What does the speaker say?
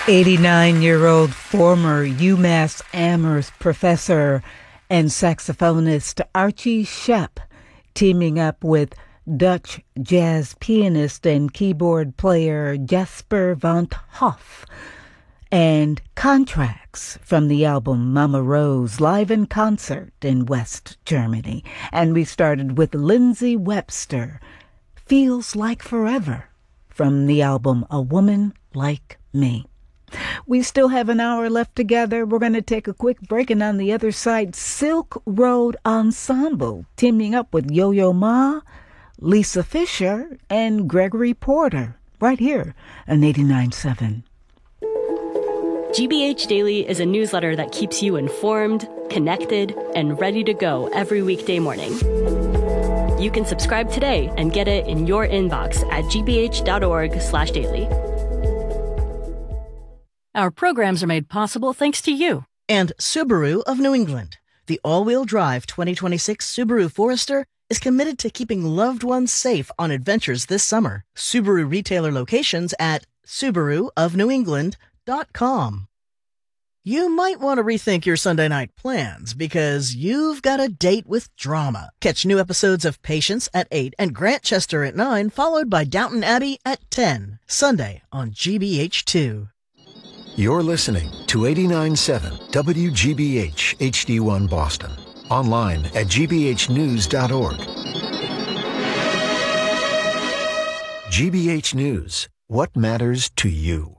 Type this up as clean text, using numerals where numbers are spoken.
89-year-old former UMass Amherst professor and saxophonist Archie Shepp teaming up with Dutch jazz pianist and keyboard player Jasper van 't Hof, and Contracts from the album Mama Rose live in concert in West Germany. And we started with Lindsay Webster, Feels Like Forever, from the album A Woman Like Me. We still have an hour left together. We're going to take a quick break, and on the other side, Silk Road Ensemble teaming up with Yo-Yo Ma, Lisa Fisher, and Gregory Porter right here on 89.7. GBH Daily is a newsletter that keeps you informed, connected, and ready to go every weekday morning. You can subscribe today and get it in your inbox at gbh.org/daily. Our programs are made possible thanks to you. And Subaru of New England. The all-wheel drive 2026 Subaru Forester is committed to keeping loved ones safe on adventures this summer. Subaru retailer locations at SubaruofNewEngland.com. You might want to rethink your Sunday night plans because you've got a date with drama. Catch new episodes of Patience at 8 and Grantchester at 9, followed by Downton Abbey at 10, Sunday on GBH2. You're listening to 89.7 WGBH HD1 Boston. Online at gbhnews.org. GBH News. What matters to you?